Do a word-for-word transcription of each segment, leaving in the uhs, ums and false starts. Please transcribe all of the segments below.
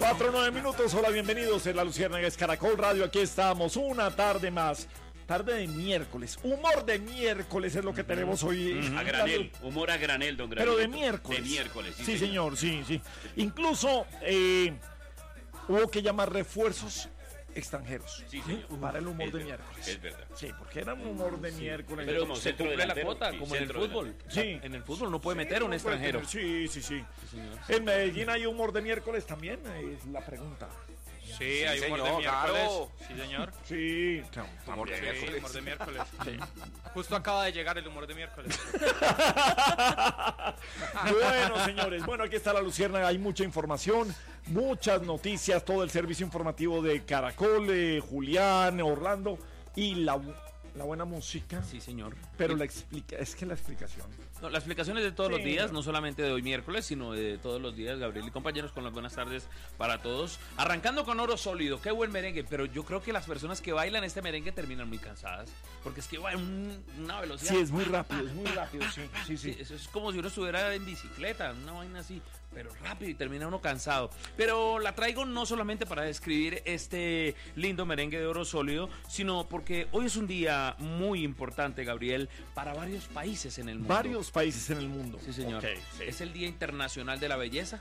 cuatro, nueve minutos, hola, bienvenidos en La Luciérnaga, es Caracol Radio, aquí estamos, una tarde más, tarde de miércoles, humor de miércoles es lo que tenemos hoy. A granel, humor a granel, don Granel. Pero de miércoles. De miércoles, sí, sí señor. señor, sí, sí. Incluso eh, hubo que llamar refuerzos extranjeros, Sí, señor. para el humor Es de verdad, miércoles. es verdad. Sí, porque era un humor de miércoles. Pero Pero como se centro cumple la delantero, cuota, sí, como en el centro fútbol. delantero. Sí. En el fútbol no puede Sí, meter un no puede extranjero. tener- Sí, sí, sí. señor. En Medellín hay humor de miércoles también, es la pregunta. Sí, hay humor de señor, miércoles. claro. Sí, señor. Sí, Humor de Sí, miércoles. humor de miércoles. Justo acaba de llegar el humor de miércoles. Bueno, señores, bueno, aquí está La Luciérnaga, hay mucha información, muchas noticias, todo el servicio informativo de Caracol, eh, Julián, Orlando y la, la buena música. Sí, señor. Pero la explica, es que la explicación. No, la explicación es de todos Sí, los días, no. no solamente de hoy miércoles, sino de todos los días. Gabriel y compañeros, con las buenas tardes para todos. Arrancando con Oro Sólido, qué buen merengue, pero yo creo que las personas que bailan este merengue terminan muy cansadas, porque es que va en un- una velocidad. Sí, es muy rápido, es muy rápido, sí, sí, Sí, sí. eso es como si uno estuviera en bicicleta, una vaina así, pero rápido y termina uno cansado. Pero la traigo no solamente para describir este lindo merengue de Oro Sólido, sino porque hoy es un día muy importante, Gabriel, para varios países en el mundo. Varios países en el mundo. Sí, señor. Ok, sí. Es el Día Internacional de la Belleza.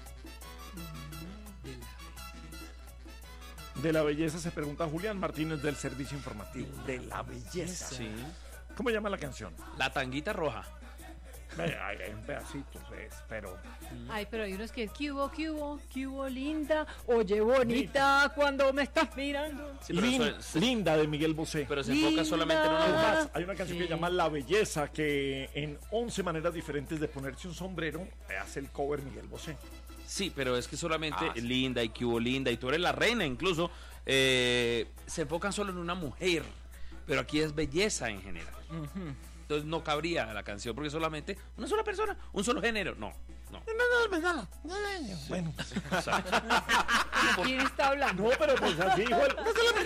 De la belleza se pregunta Julián Martínez del Servicio Informativo. De la belleza. Sí. ¿Cómo llama la canción? La tanguita roja. Ay, ay, hay un pedacito, pues, pero... Ay, pero hay unos que ¿qué hubo, qué hubo, qué hubo, linda? Oye, bonita, cuando me estás mirando. Sí, pero, Lin- eso es- Linda de Miguel Bosé. pero se enfoca Linda. solamente en una Es mujer. más, hay una canción que Sí. se llama La Belleza, que en once maneras diferentes de ponerse un sombrero hace el cover Miguel Bosé. Sí, pero es que solamente Ah, sí. linda y que hubo linda y tú eres la reina incluso, eh, se enfocan solo en una mujer, pero aquí es belleza en general. Entonces no cabría la canción porque solamente una sola persona, un solo género, no, no. Bueno, ¿Quién está hablando? no, pero pues así dijo el...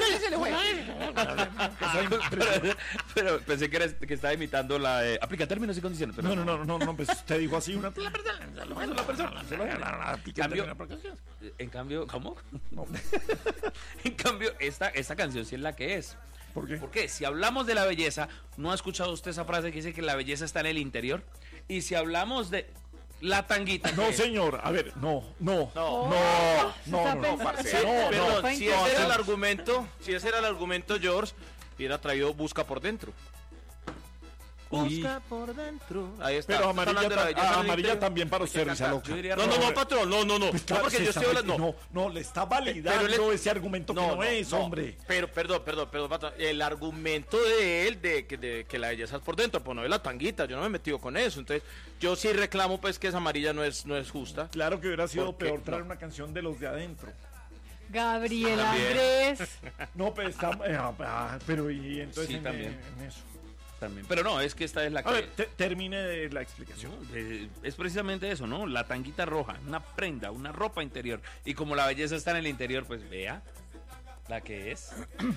pero, pero pensé que, eres- que estaba imitando la de aplica términos y condiciones, pero No, no, no, no, no, pues usted dijo así una... La persona, la persona, Cambio- En cambio, ¿cómo? En cambio, esta, esta canción sí es la que es. ¿Por qué? Porque si hablamos de la belleza, ¿no ha escuchado usted esa frase que dice que la belleza está en el interior? Y si hablamos de la tanguita. No, ¿qué es? señor, a ver, no, no, No. no, Oh, se no, está no, pensando- parce, Sí, no, pero- no. Perdón, fue si incómodo. ese era el argumento, si ese era el argumento, George hubiera traído Busca por dentro. Busca por dentro. Ahí está. Pero Está amarilla, hablando de la ta- belleza ah, en el amarilla interior. también para usted, Risa cantar. Loca. Yo diría No, no, no, patrón, no, no, no. Pues No, claro, porque se yo está estoy hablando. meti- no, no, le está validando Pero él- ese argumento que no, es, hombre. Pero, perdón, perdón, perdón, patrón. El argumento de él de que, de que la belleza es por dentro, pues no es la tanguita, yo no me he metido con eso. Entonces, yo sí reclamo pues que esa amarilla no es, no es justa. Claro que hubiera sido ¿Por qué? peor traer No. una canción de los de adentro. Gabriel También. Andrés. No, pero está... eh, ah, ah, pero y entonces Sí, en, también. en eso. También. Pero no, es que esta es la que. A ver, te- termine de la explicación. Eh, es precisamente eso, ¿no? La tanguita roja, una prenda, una ropa interior. Y como la belleza está en el interior, pues vea la que es.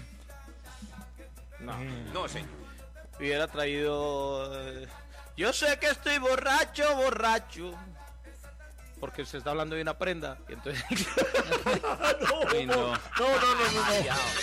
No, no, señor. Hubiera traído. eh, Yo sé que estoy borracho, borracho. Porque se está hablando de una prenda. Y entonces. Uy, no. No, no, no, no, no.